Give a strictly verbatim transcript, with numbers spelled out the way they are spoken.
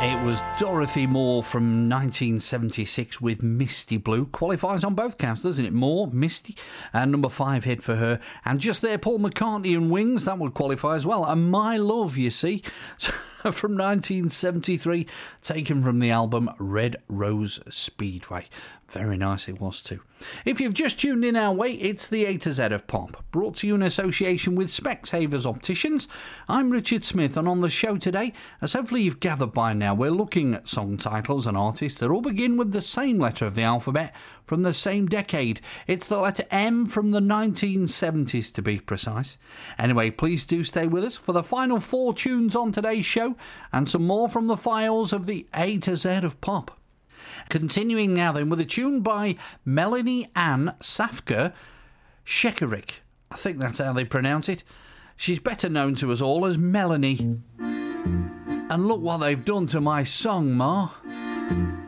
It was Dorothy Moore from nineteen seventy-six with Misty Blue. Qualifies on both counts, doesn't it? Moore, Misty, and number five hit for her. And just there, Paul McCartney and Wings, that would qualify as well. And My Love, you see, from nineteen seventy-three, taken from the album Red Rose Speedway. Very nice it was too. If you've just tuned in our way, it's the A to Z of Pop, brought to you in association with Specsavers Opticians. I'm Richard Smith, and on the show today, as hopefully you've gathered by now, we're looking at song titles and artists that all begin with the same letter of the alphabet from the same decade. It's the letter M from the nineteen seventies, to be precise. Anyway, please do stay with us for the final four tunes on today's show, and some more from the files of the A to Z of Pop. Continuing now then with a tune by Melanie Ann Safka Shekarik. I think that's how they pronounce it. She's better known to us all as Melanie. And look what they've done to my song, Ma.